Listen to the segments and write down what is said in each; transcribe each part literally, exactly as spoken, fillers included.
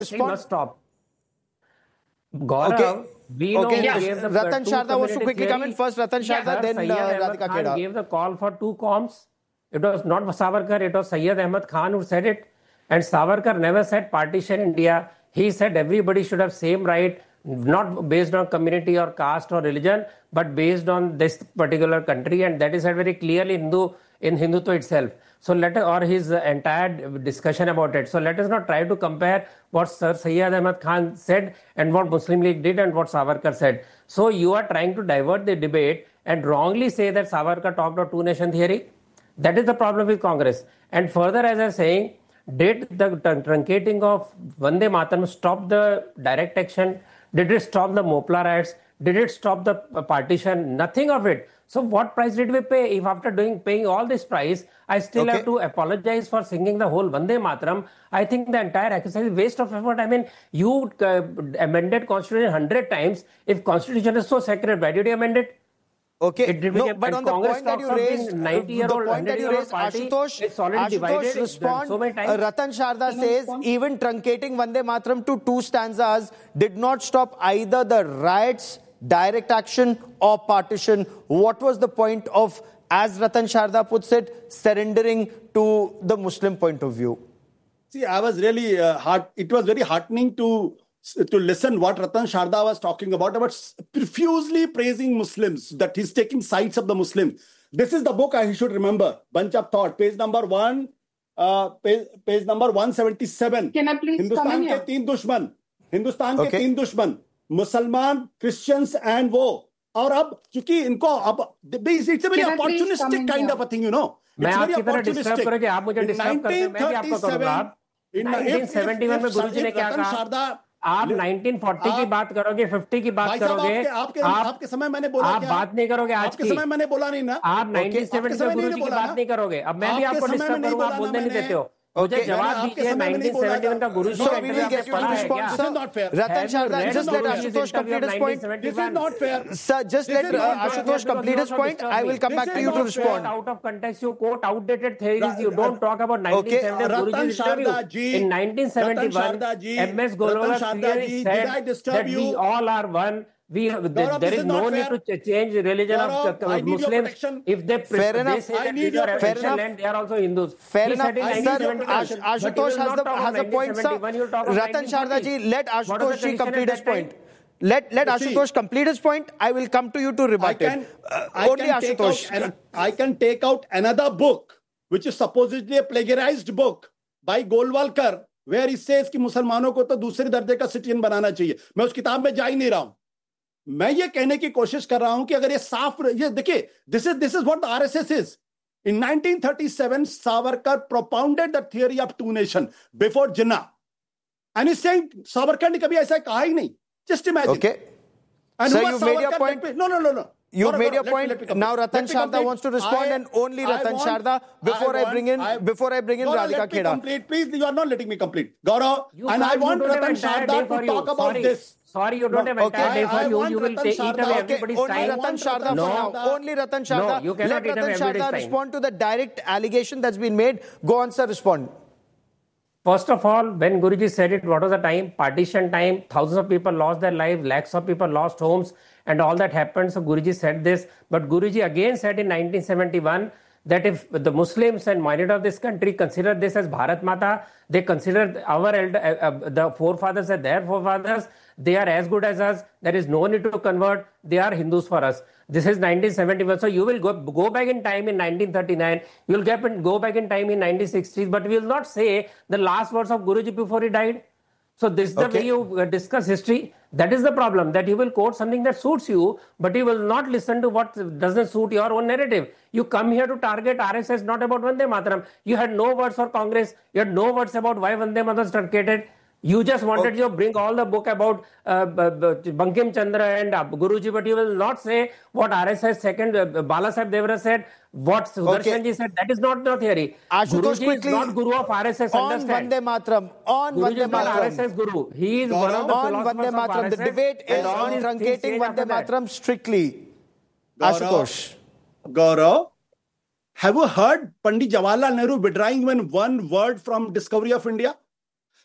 Respond. Must stop. Gaurav, okay. we know okay. who gave the Ratan Sharda wants to quickly come in first. Ratan Sharda, yeah. then Syed uh, Radhika Kheda gave the call for two comms. It was not Savarkar, it was Syed Ahmad Khan who said it. And Savarkar never said partition India. He said everybody should have same right, not based on community or caste or religion, but based on this particular country. And that is said very clearly Hindu, in Hindutva itself. So let or his entire discussion about it. So let us not try to compare what Sir Syed Ahmad Khan said and what Muslim League did and what Savarkar said. So you are trying to divert the debate and wrongly say that Savarkar talked of two-nation theory. That is the problem with Congress. And further, as I was saying, did the truncating of Vande Mataram stop the direct action? Did it stop the Mopla riots? Did it stop the partition? Nothing of it. So what price did we pay? If after doing paying all this price, I still okay. have to apologize for singing the whole Vande Mataram, I think the entire exercise is waste of effort. I mean, you uh, amended Constitution one hundred times. If Constitution is so sacred, why did you amend it? Okay, no, but on the point that you raised, the point that you raised, Ashutosh, Ashutosh respond, so uh, Ratan Sharda says even truncating Vande Mataram to two stanzas did not stop either the riots, direct action or partition. What was the point of, as Ratan Sharda puts it, surrendering to the Muslim point of view? See, I was really uh, heart. It was very heartening to to listen what Ratan Sharda was talking about, about profusely praising Muslims, that he's taking sides of the Muslims. This is the book I should remember, Bunch of Thought, page number one, uh, page, page number one seventy-seven. Can I please Hindustan come in ke teen dushman, Hindustan okay. ke teen dushman, Musliman, Christians and wo. और अब चूंकि इनको अब it's a very opportunistic kind of a thing, you know. मैं आपकी तरह disturb करूं कि आप मुझे डिस्टर्ब करते हैं, मैं भी आपको करूंगा. nineteen seventy-one में गुरुजी ने क्या कहा? आप nineteen forty की बात करोगे, fifty की बात करोगे, आपके, आप, आपके समय मैंने बोला आप बात नहीं करोगे आज की, आपके समय मैंने बोला नहीं ना, आप nineteen seventy में गुरुजी की बात नहीं करोगे. अब मैं भी आपको डिस्टर्ब करूंगा, आप बोलने नहीं देते हो. मुझे जवाब दीजिए, nineteen seventy-one का गुरुजी का इंटरव्यू आपने पढ़ा है क्या? Ratan Sharda, just let Ashutosh complete his point. This is not fair. Sir, just let uh, Ashutosh complete his point. I will come back to you to respond. Out of context, you quote outdated theories. You don't talk about nineteen seventy Guruji's interview. In nineteen seventy-one, M S Golwalkar clearly said that we all are one. We, there, there is no need to change religion Gaurav, of Muslims. If they, fair they enough. say that these are official land, they are also Hindus. Fair he enough. Sir, Ashutosh has, the, has a point, sir. Ratan Sharda ji, let Ashutosh ji complete his point. Let, let Ashutosh see, complete his point. I will come to you to rebut I can, it. Uh, I only can Ashutosh. An, I can take out another book, which is supposedly a plagiarized book by Golwalkar, where he says कि मुसलमानों को तो दूसरे दर्जे का citizen बनाना चाहिए. मैं उस किताब में जा ही नहीं रहा हूं. मैं ये कहने की कोशिश कर रहा हूं कि अगर ये साफ, ये देखिए, this is this is what the R S S is. In nineteen thirty-seven, Savarkar propounded the theory of two nation before Jinnah, and he's saying Savarkar ने कभी ऐसा कहा ही नहीं. Just imagine. Okay. And so you made your point. No, no, no, no. You made your point. Now Ratan Sharda wants to respond, I, and only Ratan want, Sharda before I, want, I bring in I, before I bring in Gaurav, Radhika Kheda. Complete, please. You are not letting me complete, Gaurav. You and I want Ratan Sharda to talk about Sorry. this. Sorry, you don't no, have entire okay. day for I, I you. You will take, eat away okay. everybody's Only time. Ratan Sharda no. for now. Only Ratan Sharda. No, you cannot Let Ratan Sharda respond time. to the direct allegation that's been made. Go on, sir. Respond. First of all, when Guruji said it, what was the time? Partition time. Thousands of people lost their lives. Lakhs of people lost homes. And all that happened. So Guruji said this. But Guruji again said in nineteen seventy-one that if the Muslims and minority of this country consider this as Bharat Mata, they consider our elder, uh, uh, the forefathers as their forefathers, they are as good as us. There is no need to convert. They are Hindus for us. This is nineteen seventy-one. So you will go, go back in time in nineteen thirty-nine. You will get, go back in time in nineteen sixties. But we will not say the last words of Guruji before he died. So this is the okay. way you discuss history. That is the problem, that you will quote something that suits you, but you will not listen to what doesn't suit your own narrative. You come here to target R S S, not about Vande Mataram. You had no words for Congress. You had no words about why Vande Mataram was truncated. You just wanted okay. to bring all the book about uh, Bankim Chandra and uh, Guruji, but you will not say what R S S second uh, Bala Saheb Devra said, what Sudarshan ji said. That is not the theory. Ashutosh Guruji is not Guru of R S S. On understand. Vande Mataram. On Guruji Vande is not Mataram. R S S Guru. He is Gaurav, one of the on philosophers Vande Mataram. of R S S. The debate is on truncating Vande Mataram strictly. Gaurav, Ashutosh. Gaurav, have you heard Pandit Jawaharlal Nehru withdrawing even one word from discovery of India?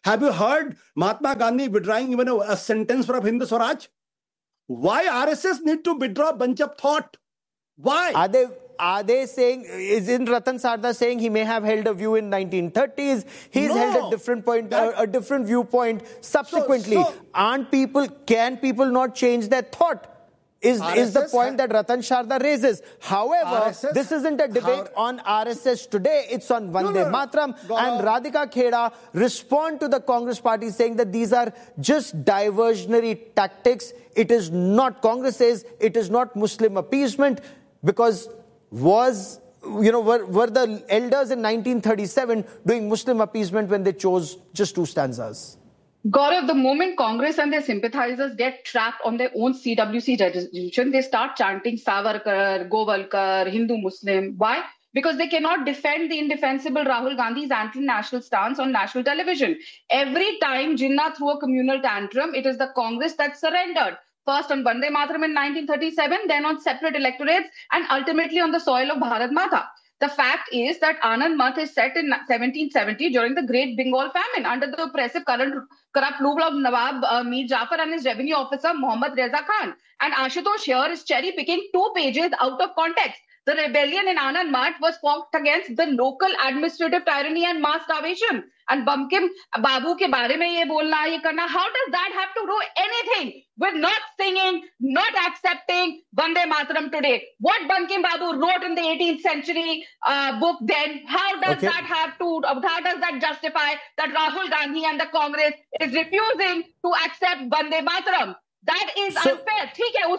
Have you heard Mahatma Gandhi withdrawing even a, a sentence from Hind Swaraj? Why R S S need to withdraw a bunch of thought? Why? Are they, are they saying, isn't Ratan Sarda saying he may have held a view in nineteen thirties? He's no, held a different point, that, a, a different viewpoint subsequently. So, so, Aren't people, can people not change their thought? Is, is the point that Ratan Sarda raises. However, R S S, this isn't a debate how, on R S S today. It's on Vande no, no, Mataram. No, and Radhika Kheda respond to the Congress party saying that these are just diversionary tactics. It is not, Congress says, it is not Muslim appeasement, because was, you know, were, were the elders in nineteen thirty-seven doing Muslim appeasement when they chose just two stanzas? Gaurav, the moment Congress and their sympathizers get trapped on their own C W C resolution, they start chanting Savarkar, Govalkar, Hindu Muslim. Why? Because they cannot defend the indefensible Rahul Gandhi's anti-national stance on national television. Every time Jinnah threw a communal tantrum, it is the Congress that surrendered. First on Vande Mataram in nineteen thirty-seven, then on separate electorates, and ultimately on the soil of Bharat Mata. The fact is that Anand Math is set in seventeen seventy during the Great Bengal Famine under the oppressive current, corrupt rule of Nawab uh, Mir Jafar and his revenue officer Muhammad Reza Khan. And Ashutosh here is cherry-picking two pages out of context. The rebellion in Anand Math was fought against the local administrative tyranny and mass starvation. And Bankim Babu ke baare mein ye bolna, ye karna, how does that have to do anything with not singing, not accepting Vande Mataram today? What Bankim Babu wrote in the eighteenth century uh, book then, how does okay. that have to, how does that justify that Rahul Gandhi and the Congress is refusing to accept Vande Mataram? That is so, unfair.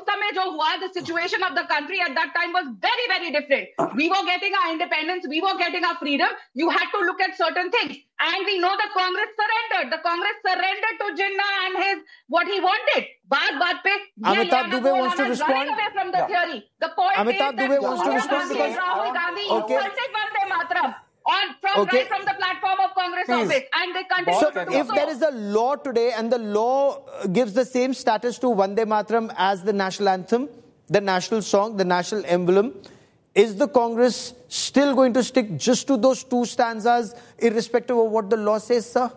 The situation of the country at that time was very, very different. We were getting our independence. We were getting our freedom. You had to look at certain things. And we know the Congress surrendered. The Congress surrendered to Jinnah and his, what he wanted. Baat baat pe, Amitabh Dubey wants to respond. Away from the yeah. theory. The point Amitabh is Dubey wants to respond because Rahul Gandhi okay. insulted Vande Mataram. On, from, okay. right from the platform of Congress Please. office, and they continue so to do if so. there is a law today and the law gives the same status to Vande Mataram as the national anthem, the national song, the national emblem, is the Congress still going to stick just to those two stanzas irrespective of what the law says, sir?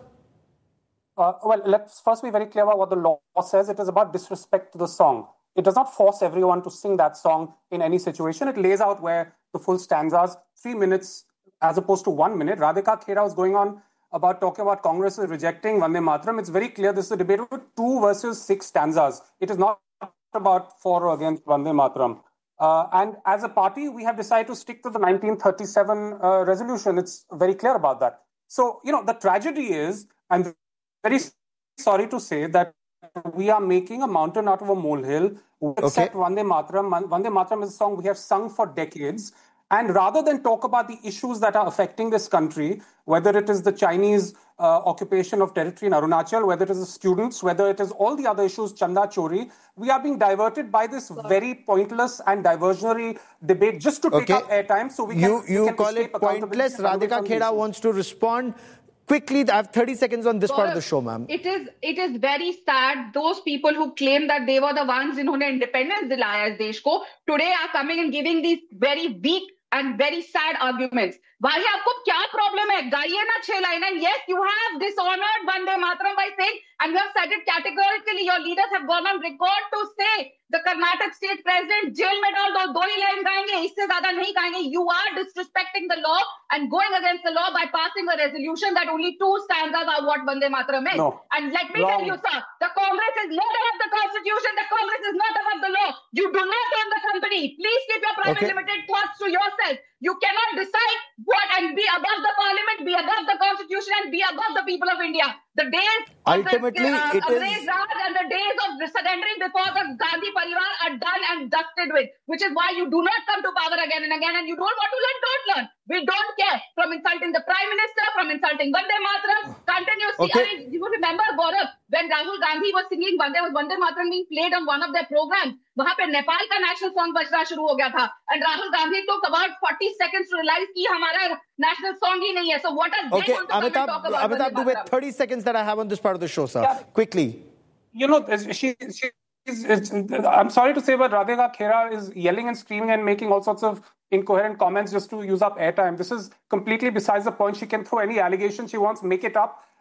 Uh, well, let's first be very clear about what the law says. It is about disrespect to the song. It does not force everyone to sing that song in any situation. It lays out where the full stanzas, three minutes as opposed to one minute. Radhika Kheda was going on about talking about Congress is rejecting Vande Mataram. It's very clear this is a debate over two versus six stanzas. It is not about for or against Vande Mataram. Uh, and as a party, we have decided to stick to the nineteen thirty-seven uh, resolution. It's very clear about that. So, you know, the tragedy is, I'm very sorry to say that we are making a mountain out of a molehill. We accept okay. Vande Mataram. Vande Mataram is a song we have sung for decades. And rather than talk about the issues that are affecting this country, whether it is the Chinese uh, occupation of territory in Arunachal, whether it is the students, whether it is all the other issues, Chanda Chori, we are being diverted by this very pointless and diversionary debate just to take okay. up airtime. So we can, you, you we can call it pointless. Radhika Kheda wants to respond. Quickly, I have thirty seconds on this Gaurav, part of the show, ma'am. It is it is very sad. Those people who claim that they were the ones जिन्होंने independence दिलाया इस देश को, today are coming and giving these very weak and very sad arguments. भाई आपको क्या problem है? गाइए ना छह line. And yes, you have dishonored Vande Mataram by saying, and you have said it categorically. Your leaders have gone on record to say the Karnataka state president jail में डाल दो, दो ही line गाएंगे, इससे ज़्यादा नहीं गाएंगे. You are disrespecting the law and going against the law by passing a resolution that only two stanzas are what Vande Mataram is. No. And let me Wrong. tell you, sir, the Congress is not above the Constitution. The Congress is not above the law. You do not own the company. Please keep your private okay. limited thoughts to yourself. You cannot decide what and be above the parliament, be above the constitution, and be above the people of India. The days ultimately of it the, uh, is Raj and the days of surrendering before the Gandhi Parivar are done and dusted with, which is why you do not come to power again and again, and you don't want to learn, don't learn. We don't care. From insulting the Prime Minister, from insulting Vande Mataram, continuously. Okay. I mean, you remember, Gaurav, when Rahul Gandhi was singing Vande, was Vande Mataram being played on one of their programs, वहाँ पे नेपाल का national song बजना शुरू हो गया था, and Rahul Gandhi took about forty seconds to realize कि हमारा national song ही नहीं है. So what are they okay. going to Amitabh, come and talk about? Amitabh Dubey, thirty seconds that I have on this part of the show, sir. Yeah. Quickly. You know, she, she is, I'm sorry to say, but Radhika Kheda is yelling and screaming and making all sorts of incoherent comments just to use up airtime. This is completely besides the point. She can throw any allegation she wants, make it up.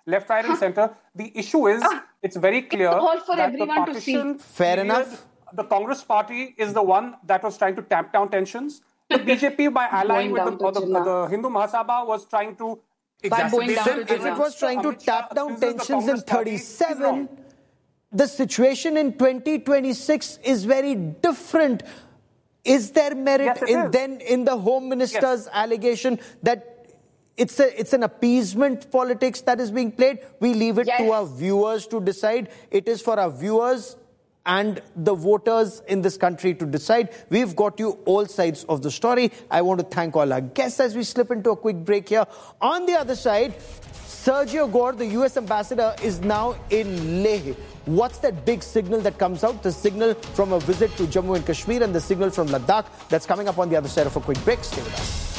left, right, and center. The issue is, ah, it's very clear it's for that the partition Fair period, enough. The Congress party is the one that was trying to tamp down tensions. The B J P, by allying with the, the, the, the Hindu Mahasabha, was trying to exacerbate. If it was trying to tap down tensions in thirty-seven, the situation in twenty twenty-six is very different. Is there merit yes, in is. then in the Home Minister's yes. allegation that it's a it's an appeasement politics that is being played? We leave it yes. to our viewers to decide. It is for our viewers and the voters in this country to decide. We've got you all sides of the story. I want to thank all our guests as we slip into a quick break here. On the other side, Sergio Gore, the U S ambassador, is now in Leh. What's that big signal that comes out? The signal from a visit to Jammu and Kashmir and the signal from Ladakh. That's coming up on the other side of a quick break. Stay with us.